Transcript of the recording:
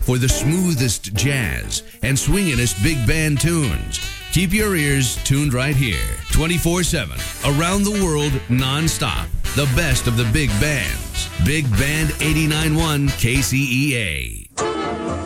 for the smoothest jazz and swinginest big band tunes. Keep your ears tuned right here, 24/7, around the world, non-stop. The best of the big bands. Big Band 89.1 KCEA.